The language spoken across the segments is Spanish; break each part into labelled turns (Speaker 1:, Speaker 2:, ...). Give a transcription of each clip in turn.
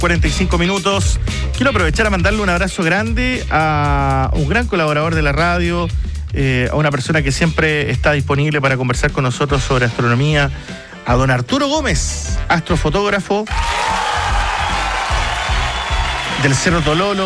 Speaker 1: 45 minutos. Quiero aprovechar a mandarle un abrazo grande a un gran colaborador de la radio, a una persona que siempre está disponible para conversar con nosotros sobre astronomía, a don Arturo Gómez, astrofotógrafo del Cerro Tololo,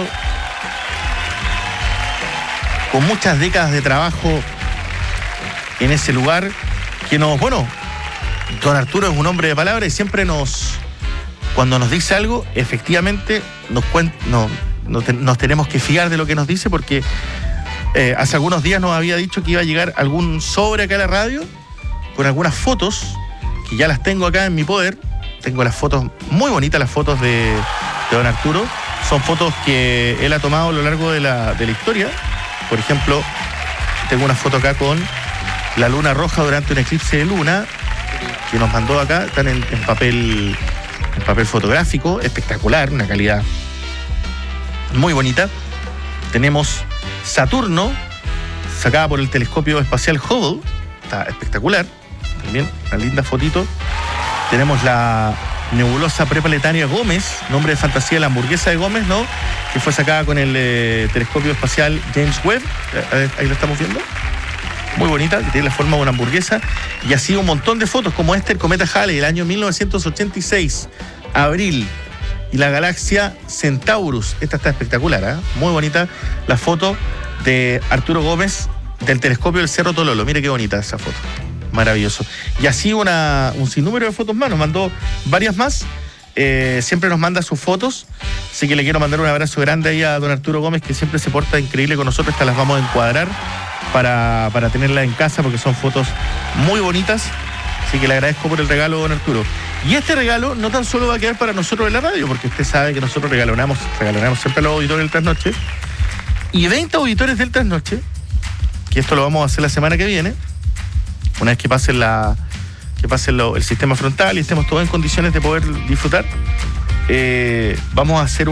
Speaker 1: con muchas décadas de trabajo en ese lugar, que don Arturo es un hombre de palabra y siempre cuando nos dice algo, efectivamente nos tenemos que fiar de lo que nos dice, porque hace algunos días nos había dicho que iba a llegar algún sobre acá a la radio con algunas fotos, que ya las tengo acá en mi poder. Tengo las fotos, muy bonitas las fotos de don Arturo. Son fotos que él ha tomado a lo largo de la historia. Por ejemplo, tengo una foto acá con la luna roja durante un eclipse de luna, que nos mandó acá. Están en papel fotográfico, espectacular, una calidad muy bonita. Tenemos Saturno, sacada por el telescopio espacial Hubble, está espectacular, también una linda fotito. Tenemos la nebulosa preplanetaria Gómez, nombre de fantasía, la hamburguesa de Gómez, ¿no? Que fue sacada con el telescopio espacial James Webb, ahí lo estamos viendo. Muy bonita, que tiene la forma de una hamburguesa. Y así un montón de fotos, como el cometa Halley del año 1986, abril, y la galaxia Centaurus. Esta está espectacular, ¿eh? Muy bonita la foto de Arturo Gómez del telescopio del Cerro Tololo. Mire qué bonita esa foto, maravilloso. Y así un sinnúmero de fotos más, nos mandó varias más. Siempre nos manda sus fotos, así que le quiero mandar un abrazo grande ahí a don Arturo Gómez, que siempre se porta increíble con nosotros. Estas las vamos a encuadrar para tenerla en casa, porque son fotos muy bonitas. Así que le agradezco por el regalo, don Arturo. Y este regalo no tan solo va a quedar para nosotros en la radio, porque usted sabe que nosotros regalonamos siempre a los auditores del Trasnoche. Y 20 auditores del Trasnoche, que esto lo vamos a hacer la semana que viene, una vez que pase el sistema frontal y estemos todos en condiciones de poder disfrutar, vamos a hacer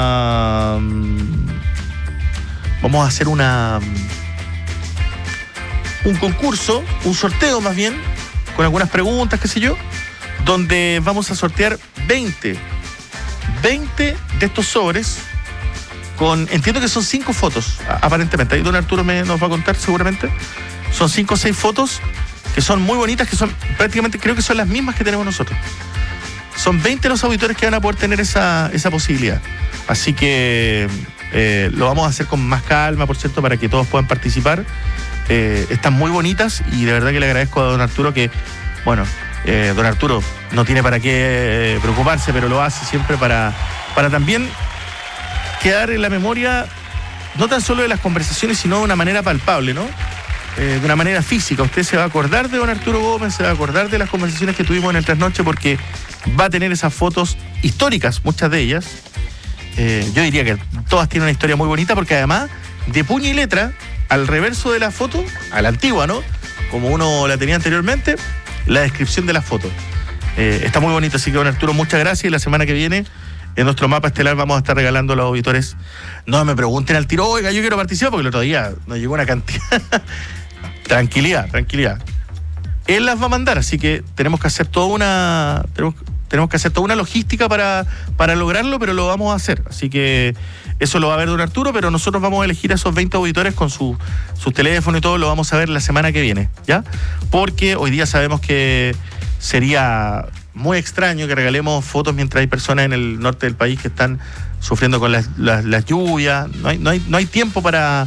Speaker 1: un concurso, un sorteo más bien, con algunas preguntas, qué sé yo, donde vamos a sortear 20 de estos sobres con, entiendo que son 5 fotos, aparentemente. Ahí don Arturo nos va a contar seguramente. Son 5 o 6 fotos que son muy bonitas, que son prácticamente, creo que son las mismas que tenemos nosotros. Son 20 los auditores que van a poder tener esa posibilidad. Así que lo vamos a hacer con más calma, por cierto, para que todos puedan participar. Están muy bonitas y de verdad que le agradezco a don Arturo que, don Arturo no tiene para qué preocuparse, pero lo hace siempre para también quedar en la memoria, no tan solo de las conversaciones, sino de una manera palpable, ¿no? De una manera física. Usted se va a acordar de don Arturo Gómez, se va a acordar de las conversaciones que tuvimos en el Trasnoche, porque va a tener esas fotos históricas, muchas de ellas. Yo diría que todas tienen una historia muy bonita, porque además, de puño y letra, al reverso de la foto, a la antigua, ¿no? Como uno la tenía anteriormente, la descripción de la foto. Está muy bonito, así que don Arturo, muchas gracias. Y la semana que viene, en nuestro mapa estelar, vamos a estar regalando a los auditores. No me pregunten al tiro, oiga, yo quiero participar, porque el otro día nos llegó una cantidad. Tranquilidad. Él las va a mandar, así que tenemos que hacer toda una logística para lograrlo, pero lo vamos a hacer. Así que eso lo va a ver don Arturo, pero nosotros vamos a elegir a esos 20 auditores con sus teléfonos y todo. Lo vamos a ver la semana que viene, ¿ya? Porque hoy día sabemos que sería muy extraño que regalemos fotos mientras hay personas en el norte del país que están sufriendo con las lluvias. No hay tiempo para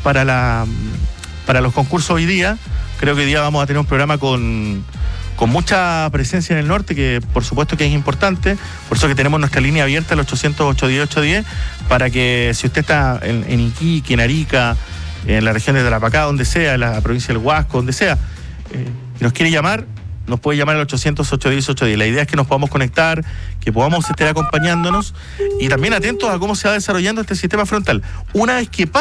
Speaker 1: los concursos hoy día. Creo que hoy día vamos a tener un programa con mucha presencia en el norte, que por supuesto que es importante. Por eso que tenemos nuestra línea abierta, el 800-810-810, para que si usted está en Iquique, en Arica, en la región de Tarapacá, donde sea, en la provincia del Huasco, donde sea, y nos quiere llamar, nos puede llamar al 800-810-810. La idea es que nos podamos conectar, que podamos estar acompañándonos y también atentos a cómo se va desarrollando este sistema frontal. Una vez que